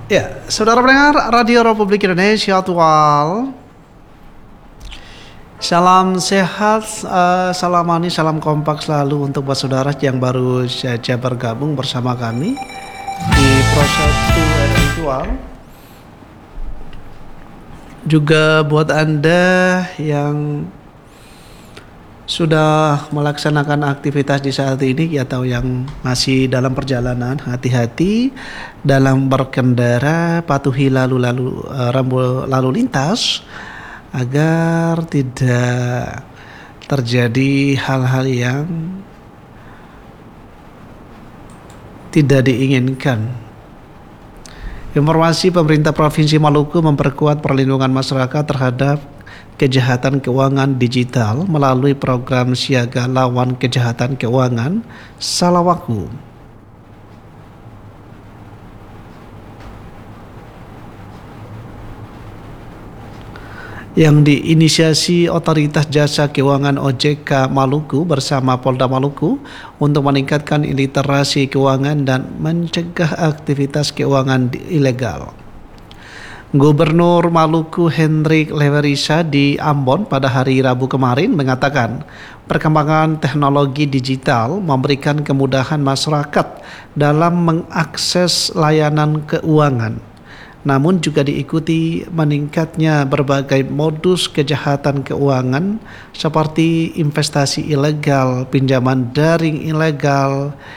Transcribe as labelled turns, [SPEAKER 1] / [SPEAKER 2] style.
[SPEAKER 1] Ya, saudara pendengar Radio Republik Indonesia Tual. Salam sehat, salam manis, salam kompak selalu untuk buat saudara yang baru saja bergabung bersama kami di proses RRI Tual. Juga buat Anda yang sudah melaksanakan aktivitas di saat ini atau yang masih dalam perjalanan, hati-hati dalam berkendara, patuhi lalu lintas agar tidak terjadi hal-hal yang tidak diinginkan. Informasi pemerintah Provinsi Maluku memperkuat perlindungan masyarakat terhadap kejahatan keuangan digital melalui program siaga lawan kejahatan keuangan Salawaku yang diinisiasi Otoritas Jasa Keuangan OJK Maluku bersama Polda Maluku untuk meningkatkan literasi keuangan dan mencegah aktivitas keuangan ilegal. Gubernur Maluku Hendrik Lewerisa di Ambon pada hari Rabu kemarin mengatakan perkembangan teknologi digital memberikan kemudahan masyarakat dalam mengakses layanan keuangan. Namun juga diikuti meningkatnya berbagai modus kejahatan keuangan seperti investasi ilegal, pinjaman daring ilegal,